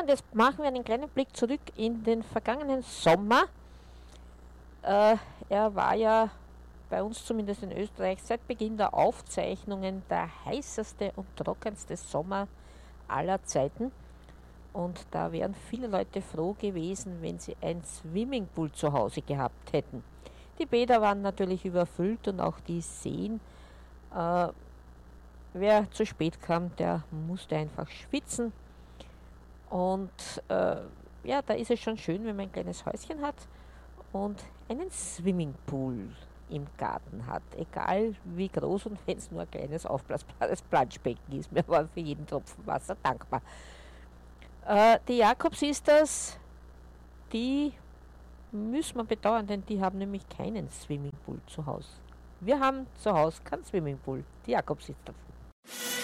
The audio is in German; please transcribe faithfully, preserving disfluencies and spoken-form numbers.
und jetzt machen wir einen kleinen Blick zurück in den vergangenen Sommer. Äh, er war ja bei uns zumindest in Österreich seit Beginn der Aufzeichnungen der heißeste und trockenste Sommer aller Zeiten. Und da wären viele Leute froh gewesen, wenn sie ein Swimmingpool zu Hause gehabt hätten. Die Bäder waren natürlich überfüllt und auch die Seen. Äh, wer zu spät kam, der musste einfach schwitzen. Und äh, ja, da ist es schon schön, wenn man ein kleines Häuschen hat und einen Swimmingpool im Garten hat. Egal wie groß und wenn es nur ein kleines aufblasbares Planschbecken ist. Wir waren für jeden Tropfen Wasser dankbar. Äh, die Jakobsisters, die müssen wir bedauern, denn die haben nämlich keinen Swimmingpool zu Hause. Wir haben zu Hause keinen Swimmingpool. Die Jakobsisters.